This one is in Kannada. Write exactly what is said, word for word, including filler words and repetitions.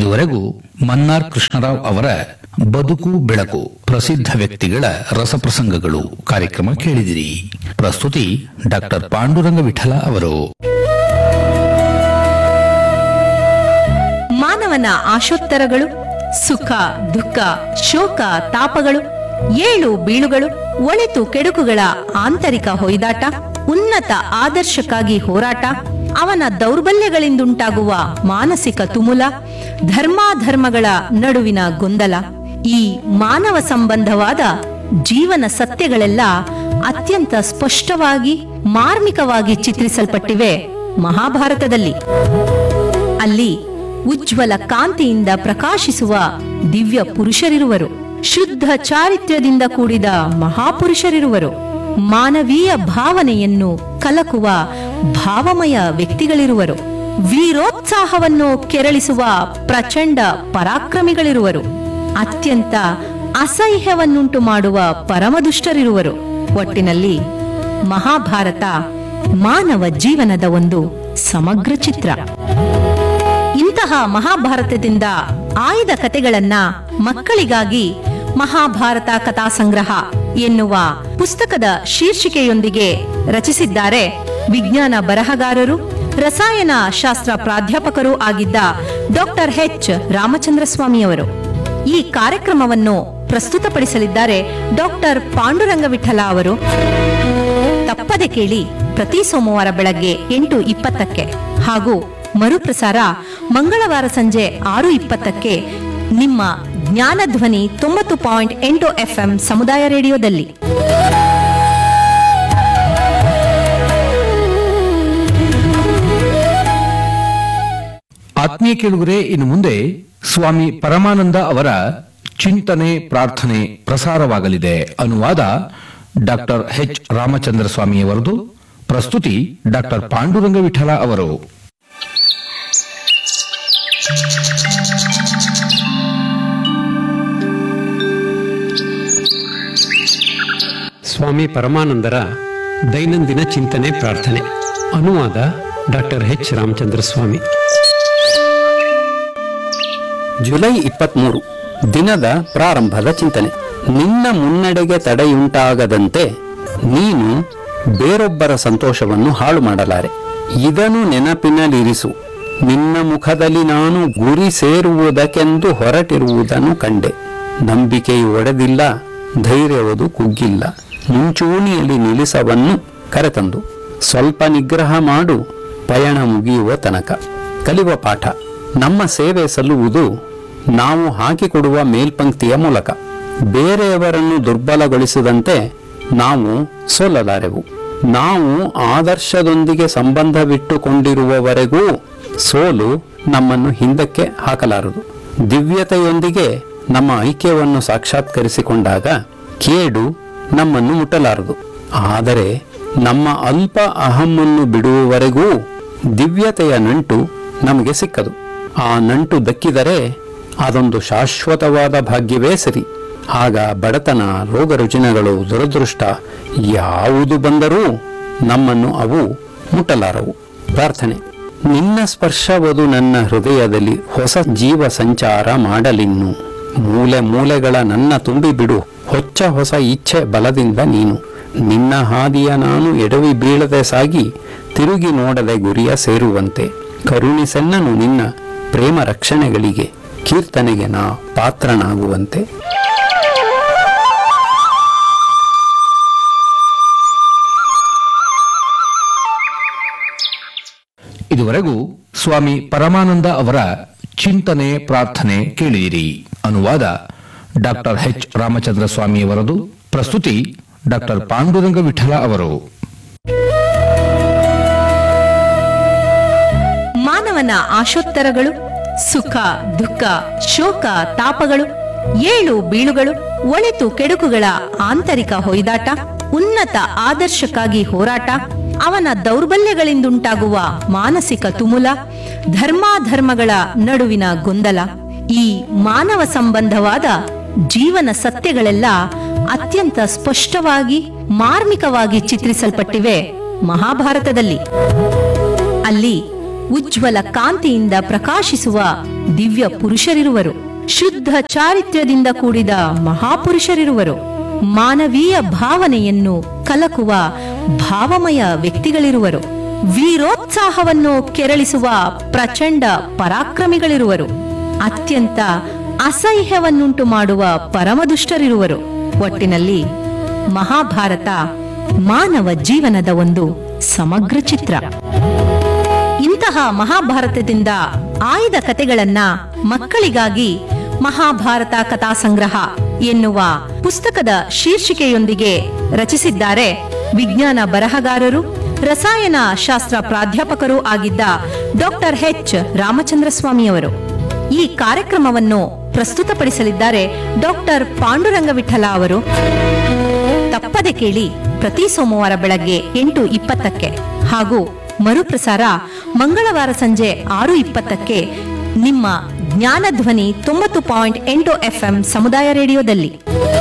ಇದುವರೆಗೂ ಮನ್ನಾರ್ ಕೃಷ್ಣರಾವ್ ಅವರ ಬದುಕು ಬೆಳಕು ಪ್ರಸಿದ್ಧ ವ್ಯಕ್ತಿಗಳ ರಸಪ್ರಸಂಗಗಳು ಕಾರ್ಯಕ್ರಮ ಕೇಳಿದಿರಿ. ಪ್ರಸ್ತುತಿ ಡಾಕ್ಟರ್ ಪಾಂಡುರಂಗ ವಿಠಲ ಅವರು. ಮಾನವನ ಆಶೋತ್ತರಗಳು, ಸುಖ ದುಃಖ ಶೋಕ ತಾಪಗಳು, ಏಳು ಬೀಳುಗಳು, ಒಳಿತು ಕೆಡುಕುಗಳ ಆಂತರಿಕ ಹೊಯ್ದಾಟ, ಉನ್ನತ ಆದರ್ಶಕ್ಕಾಗಿ ಹೋರಾಟ, ಅವನ ದೌರ್ಬಲ್ಯಗಳಿಂದುಂಟಾಗುವ ಮಾನಸಿಕ ತುಮುಲ, ಧರ್ಮಾಧರ್ಮಗಳ ನಡುವಿನ ಗೊಂದಲ, ಈ ಮಾನವ ಸಂಬಂಧವಾದ ಜೀವನ ಸತ್ಯಗಳೆಲ್ಲ ಅತ್ಯಂತ ಸ್ಪಷ್ಟವಾಗಿ ಮಾರ್ಮಿಕವಾಗಿ ಚಿತ್ರಿಸಲ್ಪಟ್ಟಿವೆ ಮಹಾಭಾರತದಲ್ಲಿ. ಅಲ್ಲಿ ಉಜ್ವಲ ಕಾಂತಿಯಿಂದ ಪ್ರಕಾಶಿಸುವ ದಿವ್ಯ ಪುರುಷರಿರುವರು, ಶುದ್ಧ ಚಾರಿತ್ರ್ಯದಿಂದ ಕೂಡಿದ ಮಹಾಪುರುಷರಿರುವರು, ಮಾನವೀಯ ಭಾವನೆಯನ್ನು ಕಲಕುವ ಭಾವಮಯ ವ್ಯಕ್ತಿಗಳಿರುವರು, ವೀರೋತ್ಸಾಹವನ್ನು ಕೆರಳಿಸುವ ಪ್ರಚಂಡ ಪರಾಕ್ರಮಿಗಳಿರುವರು, ಅತ್ಯಂತ ಅಸಹ್ಯವನ್ನುಂಟು ಮಾಡುವ ಪರಮದುಷ್ಟರಿರುವರು. ಒಟ್ಟಿನಲ್ಲಿ ಮಹಾಭಾರತ ಮಾನವ ಜೀವನದ ಒಂದು ಸಮಗ್ರ ಚಿತ್ರ. ಇಂತಹ ಮಹಾಭಾರತದಿಂದ ಆಯ್ದ ಕಥೆಗಳನ್ನ ಮಕ್ಕಳಿಗಾಗಿ ಮಹಾಭಾರತ ಕಥಾ ಸಂಗ್ರಹ ಎನ್ನುವ ಪುಸ್ತಕದ ಶೀರ್ಷಿಕೆಯೊಂದಿಗೆ ರಚಿಸಿದ್ದಾರೆ ವಿಜ್ಞಾನ ಬರಹಗಾರರು, ರಸಾಯನ ಶಾಸ್ತ್ರ ಪ್ರಾಧ್ಯಾಪಕರೂ ಆಗಿದ್ದ ಡಾಕ್ಟರ್ ಎಚ್ ರಾಮಚಂದ್ರ ಸ್ವಾಮಿಯವರು. ಈ ಕಾರ್ಯಕ್ರಮವನ್ನು ಪ್ರಸ್ತುತಪಡಿಸಲಿದ್ದಾರೆ ಡಾಕ್ಟರ್ ಪಾಂಡುರಂಗ ವಿಠಲ ಅವರು. ತಪ್ಪದೆ ಕೇಳಿ, ಪ್ರತಿ ಸೋಮವಾರ ಬೆಳಗ್ಗೆ ಎಂಟು ಇಪ್ಪತ್ತಕ್ಕೆ ಹಾಗೂ ಮರುಪ್ರಸಾರ ಮಂಗಳವಾರ ಸಂಜೆ ಆರು ಇಪ್ಪತ್ತಕ್ಕೆ ನಿಮ್ಮ ಜ್ಞಾನಧ್ವನಿ ತೊಂಬತ್ತು ಪಾಯಿಂಟ್ ಎಂಟು ಎಫ್ಎಂ ಸಮುದಾಯ ರೇಡಿಯೋದಲ್ಲಿ. ಆತ್ಮೀಯ ಕೇಳುಗರೆ, ಇನ್ನು ಮುಂದೆ ಸ್ವಾಮಿ ಪರಮಾನಂದ ಅವರ ಚಿಂತನೆ ಪ್ರಾರ್ಥನೆ ಪ್ರಸಾರವಾಗಲಿದೆ. ಅನುವಾದ ಡಾಕ್ಟರ್ ಎಚ್ ರಾಮಚಂದ್ರ ಸ್ವಾಮಿಯವರದು. ಪ್ರಸ್ತುತಿ ಡಾಕ್ಟರ್ ಪಾಂಡುರಂಗ ವಿಠಲ ಅವರು. ಸ್ವಾಮಿ ಪರಮಾನಂದರ ದೈನಂದಿನ ಚಿಂತನೆ ಪ್ರಾರ್ಥನೆ. ಅನುವಾದ ಡಾಕ್ಟರ್ ಎಚ್ ರಾಮಚಂದ್ರ ಸ್ವಾಮಿ. ಜುಲೈ ಇಪ್ಪತ್ಮೂರು ದಿನದ ಪ್ರಾರಂಭದ ಚಿಂತನೆ. ನಿನ್ನ ಮುನ್ನಡೆಗೆ ತಡೆಯುಂಟಾಗದಂತೆ ನೀನು ಬೇರೊಬ್ಬರ ಸಂತೋಷವನ್ನು ಹಾಳು ಮಾಡಲಾರೆ. ಇದನ್ನು ನೆನಪಿನಲ್ಲಿರಿಸು. ನಿನ್ನ ಮುಖದಲ್ಲಿ ನಾನು ಗುರಿ ಸೇರುವುದಕ್ಕೆಂದು ಹೊರಟಿರುವುದನ್ನು ಕಂಡೆ. ನಂಬಿಕೆಯು ಒಡೆದಿಲ್ಲ, ಧೈರ್ಯವದು ಕುಗ್ಗಿಲ್ಲ. ಮುಂಚೂಣಿಯಲ್ಲಿ ನಿಲ್ಲಿಸವನ್ನು ಕರೆತಂದು ಸ್ವಲ್ಪ ನಿಗ್ರಹ ಮಾಡು, ಪಯಣ ಮುಗಿಯುವ ತನಕ. ಕಲಿಯುವ ಪಾಠ. ನಮ್ಮ ಸೇವೆ ಸಲ್ಲುವುದು ನಾವು ಹಾಕಿಕೊಡುವ ಮೇಲ್ಪಂಕ್ತಿಯ ಮೂಲಕ. ಬೇರೆಯವರನ್ನು ದುರ್ಬಲಗೊಳಿಸದಂತೆ ನಾವು ಸೋಲಲಾರೆವು. ನಾವು ಆದರ್ಶದೊಂದಿಗೆ ಸಂಬಂಧವಿಟ್ಟುಕೊಂಡಿರುವವರೆಗೂ ಸೋಲು ನಮ್ಮನ್ನು ಹಿಂದಕ್ಕೆ ಹಾಕಲಾರದು. ದಿವ್ಯತೆಯೊಂದಿಗೆ ನಮ್ಮ ಐಕ್ಯವನ್ನು ಸಾಕ್ಷಾತ್ಕರಿಸಿಕೊಂಡಾಗ ಕೇಡು ನಮ್ಮನ್ನು ಮುಟ್ಟಲಾರದು. ಆದರೆ ನಮ್ಮ ಅಲ್ಪ ಅಹಮ್ಮನ್ನು ಬಿಡುವವರೆಗೂ ದಿವ್ಯತೆಯ ನಂಟು ನಮಗೆ ಸಿಕ್ಕದು. ಆ ನಂಟು ದಕ್ಕಿದರೆ ಅದೊಂದು ಶಾಶ್ವತವಾದ ಭಾಗ್ಯವೇ ಸರಿ. ಆಗ ಬಡತನ, ರೋಗ ರುಜಿನಗಳು, ದುರದೃಷ್ಟ ಯಾವುದು ಬಂದರೂ ನಮ್ಮನ್ನು ಅವು ಮುಟ್ಟಲಾರವು. ಪ್ರಾರ್ಥನೆ. ನಿನ್ನ ಸ್ಪರ್ಶವದು ನನ್ನ ಹೃದಯದಲ್ಲಿ ಹೊಸ ಜೀವ ಸಂಚಾರ ಮಾಡಲಿನ್ನು. ಮೂಲೆ ಮೂಲೆಗಳ ನನ್ನ ತುಂಬಿಬಿಡು ಹೊಚ್ಚ ಹೊಸ ಇಚ್ಛೆ ಬಲದಿಂದ ನೀನು. ನಿನ್ನ ಹಾದಿಯ ನಾನು ಎಡವಿ ಬೀಳದೆ ಸಾಗಿ ತಿರುಗಿ ನೋಡದೆ ಗುರಿಯ ಸೇರುವಂತೆ ಕರುಣಿಸೆನ್ನನು ನಿನ್ನ ಪ್ರೇಮ ರಕ್ಷಣೆಗಳಿಗೆ, ಕೀರ್ತನೆಗೆ ನಾ ಪಾತ್ರನಾಗುವಂತೆ. ಇದುವರೆಗೂ ಸ್ವಾಮಿ ಪರಮಾನಂದ ಅವರ ಚಿಂತನೆ ಪ್ರಾರ್ಥನೆ ಕೇಳಿದಿರಿ. ಅನುವಾದ ಡಾಕ್ಟರ್ ಎಚ್ ರಾಮಚಂದ್ರ ಸ್ವಾಮಿಯವರದು. ಪ್ರಸ್ತುತಿ ಡಾಕ್ಟರ್ ಪಾಂಡುರಂಗ ವಿಠಲ ಅವರು. ಮಾನವನ ಆಶೋತ್ತರಗಳು, ಸುಖ ದುಃಖ ಶೋಕ ತಾಪಗಳು, ಏಳು ಬೀಳುಗಳು, ಒಳಿತು ಕೆಡುಕುಗಳ ಆಂತರಿಕ ಹೊಯ್ದಾಟ, ಉನ್ನತ ಆದರ್ಶಕ್ಕಾಗಿ ಹೋರಾಟ, ಅವನ ದೌರ್ಬಲ್ಯಗಳಿಂದುಂಟಾಗುವ ಮಾನಸಿಕ ತುಮುಲ, ಧರ್ಮಾಧರ್ಮಗಳ ನಡುವಿನ ಗೊಂದಲ, ಈ ಮಾನವ ಸಂಬಂಧವಾದ ಜೀವನ ಸತ್ಯಗಳೆಲ್ಲ ಅತ್ಯಂತ ಸ್ಪಷ್ಟವಾಗಿ ಮಾರ್ಮಿಕವಾಗಿ ಚಿತ್ರಿಸಲ್ಪಟ್ಟಿವೆ ಮಹಾಭಾರತದಲ್ಲಿ. ಅಲ್ಲಿ ಉಜ್ವಲ ಕಾಂತಿಯಿಂದ ಪ್ರಕಾಶಿಸುವ ದಿವ್ಯ ಪುರುಷರಿರುವರು, ಶುದ್ಧ ಚಾರಿತ್ರ್ಯದಿಂದ ಕೂಡಿದ ಮಹಾಪುರುಷರಿರುವರು, ಮಾನವೀಯ ಭಾವನೆಯನ್ನು ಕಲಕುವ ಭಾವಮಯ ವ್ಯಕ್ತಿಗಳಿರುವರು, ವೀರೋತ್ಸಾಹವನ್ನು ಕೆರಳಿಸುವ ಪ್ರಚಂಡ ಪರಾಕ್ರಮಿಗಳಿರುವರು, ಅತ್ಯಂತ ಅಸಹ್ಯವನ್ನುಂಟು ಮಾಡುವ ಪರಮದುಷ್ಟರಿರುವರು. ಒಟ್ಟಿನಲ್ಲಿ ಮಹಾಭಾರತ ಮಾನವ ಜೀವನದ ಒಂದು ಸಮಗ್ರ ಚಿತ್ರ. ಇಂತಹ ಮಹಾಭಾರತದಿಂದ ಆಯ್ದ ಕಥೆಗಳನ್ನ ಮಕ್ಕಳಿಗಾಗಿ ಮಹಾಭಾರತ ಕಥಾ ಸಂಗ್ರಹ ಎನ್ನುವ ಪುಸ್ತಕದ ಶೀರ್ಷಿಕೆಯೊಂದಿಗೆ ರಚಿಸಿದ್ದಾರೆ ವಿಜ್ಞಾನ ಬರಹಗಾರರು ರಸಾಯನ ಶಾಸ್ತ್ರ ಪ್ರಾಧ್ಯಾಪಕರೂ ಆಗಿದ್ದ ಡಾಕ್ಟರ್ ಎಚ್ ರಾಮಚಂದ್ರ ಸ್ವಾಮಿಯವರು. ಈ ಕಾರ್ಯಕ್ರಮವನ್ನು ಪ್ರಸ್ತುತಪಡಿಸಲಿದ್ದಾರೆ ಡಾಕ್ಟರ್ ಪಾಂಡುರಂಗ ವಿಠಲ ಅವರು. ತಪ್ಪದೆ ಕೇಳಿ, ಪ್ರತಿ ಸೋಮವಾರ ಬೆಳಗ್ಗೆ ಎಂಟು ಇಪ್ಪತ್ತಕ್ಕೆ ಹಾಗೂ ಮರುಪ್ರಸಾರ ಮಂಗಳವಾರ ಸಂಜೆ ಆರು ಇಪ್ಪತ್ತಕ್ಕೆ ನಿಮ್ಮ ಜ್ಞಾನಧ್ವನಿ ತೊಂಬತ್ತು ಪಾಯಿಂಟ್ ಎಂಟು ಎಫ್ಎಂ ಸಮುದಾಯ ರೇಡಿಯೋದಲ್ಲಿ.